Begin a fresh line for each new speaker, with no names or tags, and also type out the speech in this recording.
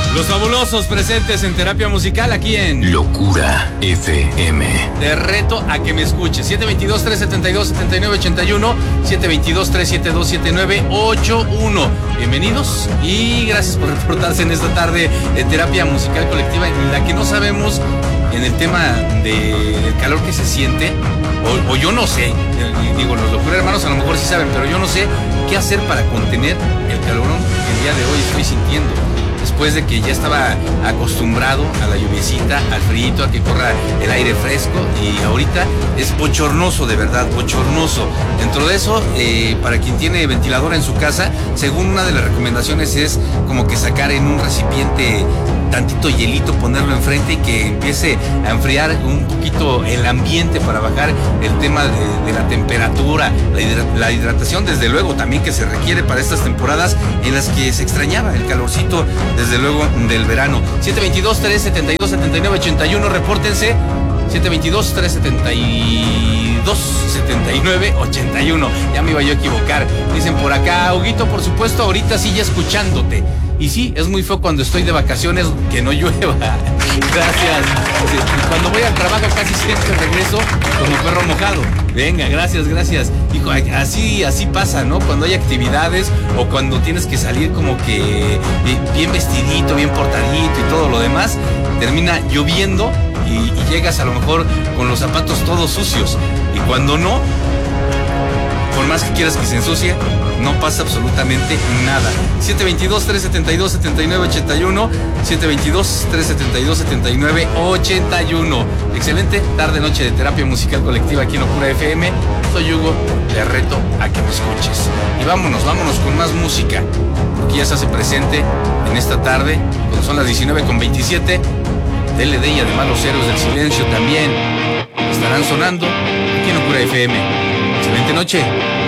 Los Fabulosos presentes en Terapia Musical aquí en
Locura FM.
Te reto a que me escuches. 722-372-7981, 722-372-7981. Bienvenidos y gracias por reportarse en esta tarde de Terapia Musical Colectiva, en la que no sabemos en el tema del calor que se siente, o yo no sé, digo, los Locura Hermanos a lo mejor sí saben, pero yo no sé qué hacer para contener el calorón que el día de hoy estoy sintiendo. Después de que ya estaba acostumbrado a la lluviecita, al frío, a que corra el aire fresco, y ahorita es bochornoso, de verdad, bochornoso. Dentro de eso, para quien tiene ventilador en su casa, según una de las recomendaciones es como que sacar en un recipiente tantito hielito, ponerlo enfrente y que empiece a enfriar un poquito el ambiente para bajar el tema de la temperatura, la hidratación, desde luego también que se requiere para estas temporadas en las que se extrañaba el calorcito, desde luego, del verano. 722-372-7981, repórtense. 722-372-7981. Ya me iba yo a equivocar. Dicen por acá, Huguito, por supuesto, ahorita sí ya escuchándote. Y sí, es muy feo cuando estoy de vacaciones que no llueva. Gracias. Cuando voy al trabajo casi siempre regreso como perro mojado. Venga, gracias. Hijo, así pasa, ¿no? Cuando hay actividades o cuando tienes que salir como que bien vestidito, bien portadito y todo lo demás, termina lloviendo y llegas a lo mejor con los zapatos todos sucios. Y cuando no, por más que quieras que se ensucie, no pasa absolutamente nada. 722-372-7981, 722-372-7981. Excelente tarde, noche de Terapia Musical Colectiva aquí en Locura FM. Soy Hugo, te reto a que me escuches. Y vámonos con más música, porque ya se hace presente en esta tarde, cuando son las 19:27. DLD y además los Héroes del Silencio también estarán sonando aquí en Locura FM. Excelente noche.